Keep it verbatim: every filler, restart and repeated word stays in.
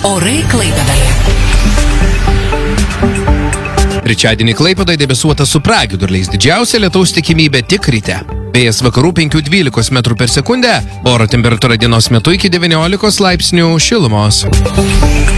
Orai Klaipėdoje. Trečiadienį Klaipėdoje debesuota su pragiedruliais, didžiausia lietaus tikimybė tik ryte. Vėjas vakarų penkių dvylikos metrų per sekundę, oro temperatūra dienos metu iki devyniolikos laipsnių šilumos.